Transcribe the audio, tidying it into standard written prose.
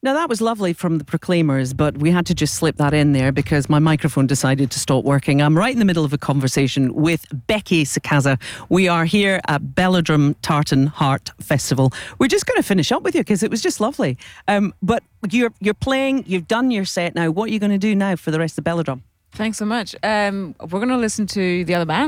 Now, that was lovely from the Proclaimers, but we had to just slip that in there because my microphone decided to stop working. I'm right in the middle of a conversation with Becky Sakaza. We are here at Belladrum Tartan Heart Festival. We're just going to finish up with you because it was just lovely. But you're playing, you've done your set now. What are you going to do now for the rest of Belladrum? Thanks so much. We're going to listen to the other band.